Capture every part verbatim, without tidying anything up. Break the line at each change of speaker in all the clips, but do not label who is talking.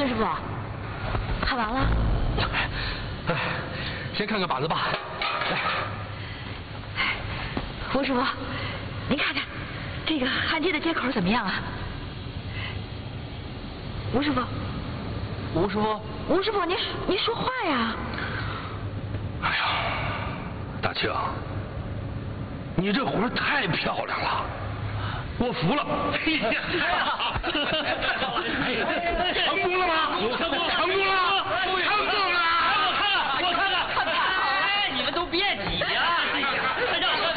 孙师傅，看完了？
哎，先看看板子吧。来，
吴师傅，您看看这个焊接的接口怎么样啊？吴师傅，
吴师傅，
吴师傅，您您说话呀！
哎呀，大庆，你这活太漂亮了，我服了。成功了吗？成功了！成功了！成功了！
我看看，我看看，哎，你们都别急呀！哎呀，让我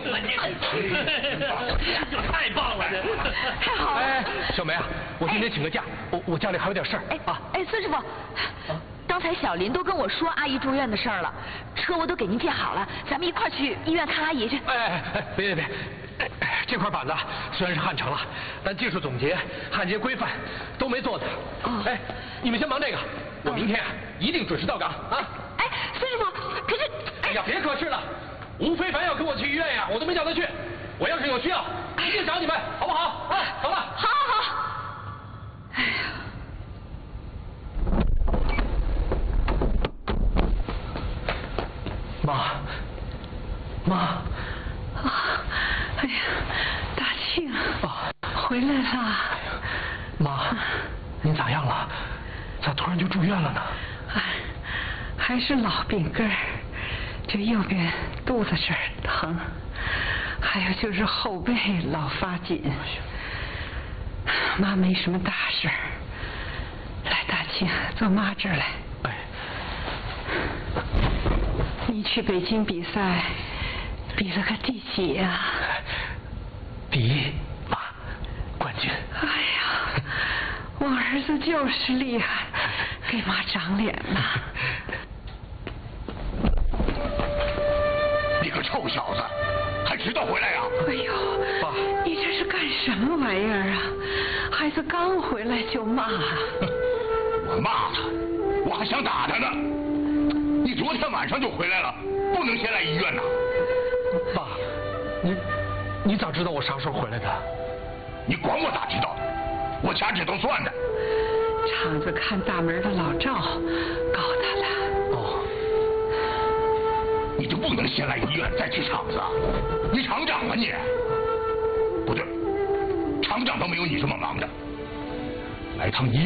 看看，这太棒了，这
太好了！
哎，小梅啊，我今天请个假，我我家里还有点事儿。
哎啊，哎，孙师傅，刚才小林都跟我说阿姨住院的事儿了，车我都给您借好了，咱们一块儿去医院看阿姨去。
哎哎哎，别别别！哎，这块板子虽然是焊成了，但技术总结、焊接规范都没做呢。
哦
哎，你们先忙这个，我明天一定准时到岗啊！
哎，孙师傅，可是……
哎呀，别可是了，吴非凡要跟我去医院呀，我都没叫他去。我要是有需要，一定找你们，好不好？啊，走了。
好好好。哎呀。
妈，妈，
啊，哎呀，大庆，
啊，
回来了。
妈，您咋样了？咋突然就住院了呢？
哎，还是老病根儿，这右边肚子这儿疼，还有就是后背老发紧。妈没什么大事儿，来，大庆，坐妈这儿来。
哎。
你去北京比赛，比了个第几呀？
第一，妈，冠军。
哎呀，我儿子就是厉害，给妈长脸了。
你个臭小子，还知道回来呀？
哎呦，
爸，
你这是干什么玩意儿啊？孩子刚回来就骂。
我骂他，我还想打他呢。你昨天晚上就回来了，不能先来医院呐。
爸，你你咋知道我啥时候回来的？
你管我咋知道的？我掐指头算的。
厂子看大门的老赵告他了。
哦。
你就不能先来医院再去厂子啊？你厂长啊你？不对，厂长都没有你这么忙的。来趟医